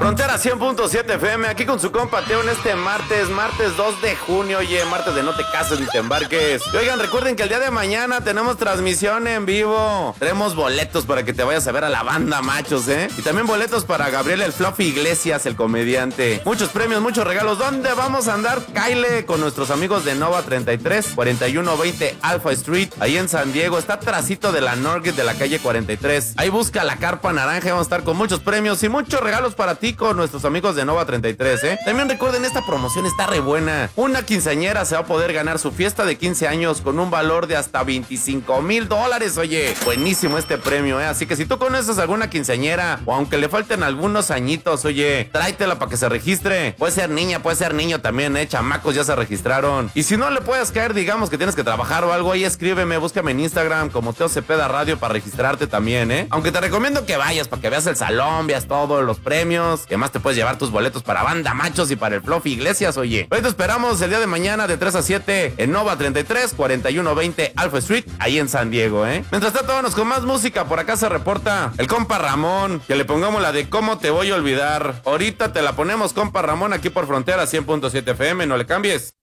Frontera 100.7 FM, aquí con su compa Teo en este martes 2 de junio, oye, martes de no te cases ni te embarques. Y oigan, recuerden que el día de mañana tenemos transmisión en vivo. Tenemos boletos para que te vayas a ver a la banda Machos, Y también boletos para Gabriel el Fluffy Iglesias, el comediante. Muchos premios, muchos regalos. ¿Dónde vamos a andar? Kyle con nuestros amigos de Nova 33, 4120 Alpha Street, ahí en San Diego. Está trasito de la Norgate de la calle 43. Ahí busca la carpa naranja. Vamos a estar con muchos premios y muchos regalos para ti con nuestros amigos de Nova 33, También recuerden, esta promoción está re buena. Una quinceañera se va a poder ganar su fiesta de 15 años con un valor de hasta $25,000, oye. Buenísimo este premio, Así que si tú conoces alguna quinceañera o aunque le falten algunos añitos, oye, tráetela para que se registre. Puede ser niña, puede ser niño también, Chamacos ya se registraron. Y si no le puedes caer, digamos que tienes que trabajar o algo, ahí escríbeme, búscame en Instagram como Teo Cepeda Radio para registrarte también, Aunque te recomiendo que vayas para que veas el salón, veas todos los premios. Y además te puedes llevar tus boletos para Banda Machos y para el Fluffy Iglesias, oye. Hoy te esperamos el día de mañana de 3 a 7 en Nova 33, 4120 Alpha Street, ahí en San Diego, Mientras tanto, vámonos con más música. Por acá se reporta el compa Ramón. Que le pongamos la de ¿Cómo te voy a olvidar? Ahorita te la ponemos, compa Ramón, aquí por Frontera 100.7 FM. No le cambies.